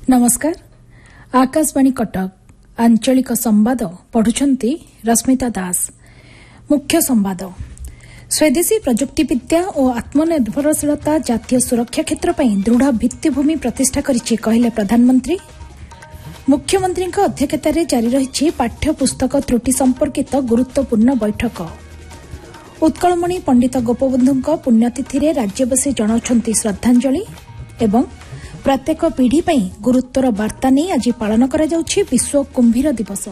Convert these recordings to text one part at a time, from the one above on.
नमस्कार आकाशवाणी कटक आंचलिक संवाद पढ़ुछंती रश्मिता दास। मुख्य संवाद स्वदेशी प्रजुक्तिविद्या और आत्मनिर्भरशीलता जातीय सुरक्षा क्षेत्र में दृढ़ भित्तिभूमि प्रतिष्ठा करिछि कहले प्रधानमंत्री। मुख्यमंत्री अध्यक्षतार जारी रही पाठ्यपुस्तक त्रुटि संपर्कित गुरुत्वपूर्ण बैठक। उत्कलमणि पंडित गोपबंधु पुण्यतिथि राज्यवासी जनाउछंती श्रद्धांजलि एवं प्रत्येक पीढ़ी पर गुरुत्वर वार्ता नहीं आज पालन करा जाउछि विश्व कुंभीर दिवस।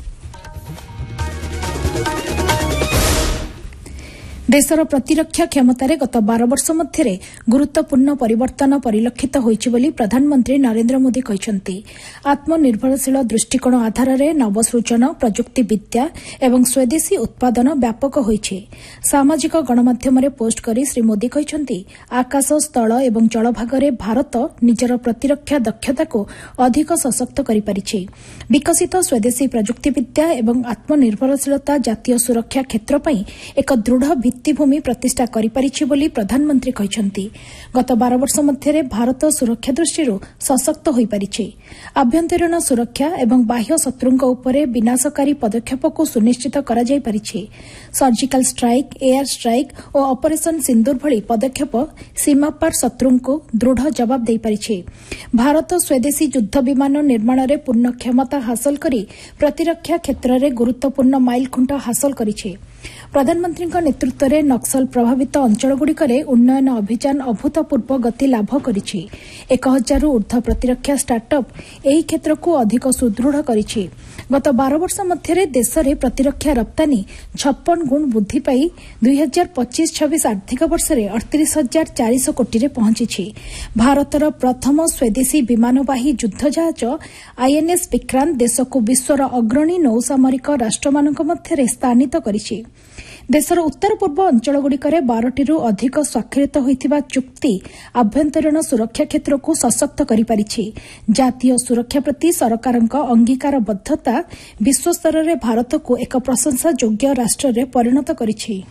देशर प्रतिरक्षा क्षमतार गत 12 वर्ष मध्य गुरुत्वपूर्ण परिवर्तन परिलक्षित होइछि बोली प्रधानमंत्री नरेंद्र मोदी कहिसंती। आत्मनिर्भरशील दृष्टिकोण आधार में नवसृजन प्रजुक्तिविद्या एवं स्वदेशी उत्पादन व्यापक होइछि। सामाजिक गणमाध्यम पोस्ट करी श्री मोदी कहिसंती आकाश स्थल एवं जलभागरे भारत निजर प्रतिरक्षा दक्षता को अधिक सशक्त करि पारिछि। विकसित स्वदेशी प्रजुक्तिविद्या एवं आत्मनिर्भरशीलता जातीय सुरक्षा क्षेत्र में एक दृढ़ भित्तिभूमि प्रतिष्ठा करिपारिछि बोली प्रधानमंत्री कहिसंती। गत 12 वर्ष मध्य भारत सुरक्षा दृष्टि सशक्त होई पारिछि। आभ्यंतरीण सुरक्षा एवं बाह्य शत्रुंक उपरे विनाशकारी पदक्षेप को सुनिश्चित करा जाई पारिछि। सर्जिकल स्ट्राइक, एयर स्ट्राइक और ऑपरेशन सिंदूर भली पदक्षेप सीमा पार शत्रुंक दृढ़ जवाब दे पारिछि। भारत स्वदेशी युद्ध विमान निर्माण में पूर्ण क्षमता हासिल करी प्रतिरक्षा क्षेत्र में गुरुत्वपूर्ण माइलखुंट हासिल करिछि। प्रधानमंत्री नेतृत्व में नक्सल प्रभावित अंचलगुड़िक उन्नयन अभियान अभूतपूर्व गति लाभ करिछि। 1000 ऊर्ध्व प्रतिरक्षा स्टार्टअप एही क्षेत्र को अधिक सुदृढ़ करिछि। गत 12 वर्ष मध्य देश में प्रतिरक्षा रप्तानी 56 गुण वृद्धि पाई 2025-26 आर्थिक वर्ष में 38,400 कोटी रे पहुंची। भारतर प्रथम स्वदेशी विमानवाही युद्ध जहाज आईएनएस विक्रांत देश को विश्वर अग्रणी नौसामरिक राष्ट्रमानक मध्य स्थानित करिछि। देशर उत्तर पूर्व अंचलगुड़िक 12 अधिक स्वाक्षरित होइथिबा चुक्ति आभ्यंतरीण सुरक्षा क्षेत्र को सशक्त करिपारिछि। जातीय सुरक्षा प्रति सरकारक अंगीकारबद्धता विश्व स्तर में भारत को एक प्रशंसा योग्य राष्ट्र में परिणत करिछि।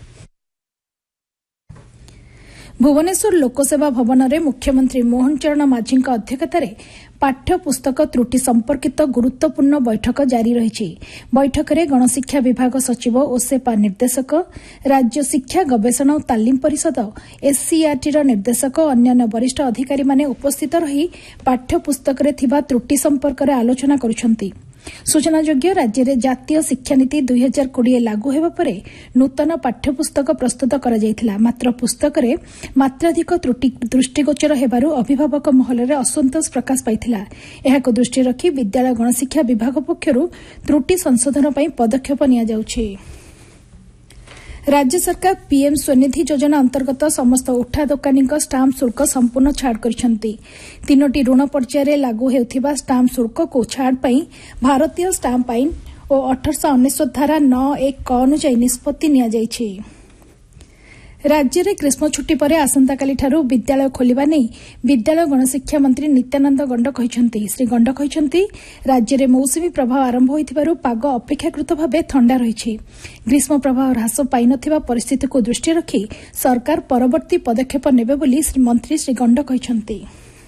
भुवनेश्वर लोकसेवा भवन में मुख्यमंत्री मोहन चरण माझी अध्यक्षतार पाठ्यपुस्तक त्रुटि संपर्कित गुरुत्वपूर्ण बैठक जारी रही। बैठक में गणशिक्षा विभाग सचिव ओसेपा निर्देशक, राज्य शिक्षा गवेषणा और तालीम परिषद एससीईआरटी निर्देशक अन्य वरिष्ठ अधिकारी माने उपस्थित रही पाठ्यपुस्तक त्रुटि संपर्क में आलोचना करुछंती। सूचनायोग्य राज्य में जातीय शिक्षानीति 2020 लागू होगा पर नूतन पाठ्यपुस्तक प्रस्तुत करा जायथिला। मात्र पुस्तक में मात्राधिक त्रुटि दृष्टिगोचर हेबारु अभिभावक महल में असंतोष प्रकाश पाइथिला। एहाको दृष्टि रखी विद्यालय गणशिक्षा विभाग पक्षरु त्रुटि संशोधन पई पदक्षेप निया जाउछि। राज्य सरकार पीएम स्वनिधि योजना अंतर्गत समस्त उठा दोकानी स्टाम्प शुल्क संपूर्ण छाड़ करिसेंती। 3टी ऋण पर्यायर लागू हेउथिबा स्टाम्प शुल्क को छाड़ पई भारतीय स्टाम्प आईन और 1899 धारा 9(1) क अनुसार निष्पत्ति निया जायछि। राज्य में ग्रीष्म छुट्टी पर आसंताकाली ठारू विद्यालय खोलिबा नै विद्यालय गणशिक्षा मंत्री नित्यानंद गंड कहिसंती। श्री गंड कहिसंती राज्य में मौसुमी प्रभाव आरंभ होइथिबारु पाग अपेक्षाकृत भावे ठंडा रहिछि। ग्रीष्म प्रभाव ह्रास पाई नथिबा परिस्थिति को दृष्टि रखी सरकार परवर्ती पदक्षेप नेबे बोली मंत्री श्री गंड कहिसंती।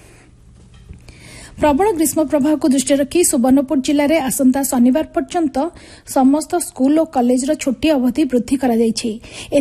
प्रबल ग्रीष्म प्रभाव को दृष्टि रखी सुवर्णपुर जिले में आसंता शनिवार पर्यंत समस्त स्कूल और कॉलेजर छुट्टी अवधि वृद्धि करा जायछि।